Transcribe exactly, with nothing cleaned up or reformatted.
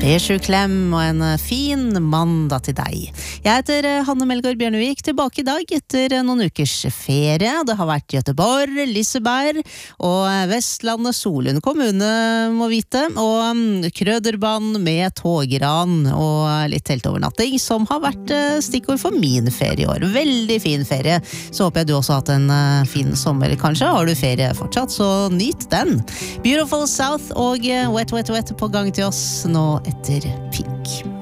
Resjuklem og en fin mandag til deg. Jeg heter Hanne Melgaard Bjørnevik, tilbake i dag etter noen ukers ferie. Det har vært Göteborg, Liseberg og Vestlandet, Solund kommune må vite, og Krøderbanen med togran og litt teltovernatting, som har vært stikkord for min ferie i år. Veldig fin ferie. Så håper jeg du også har hatt en fin sommer. Kanskje har du ferie fortsatt, så nyt den. Beautiful South og Wet Wet Wet på gang til oss nå etter Pink.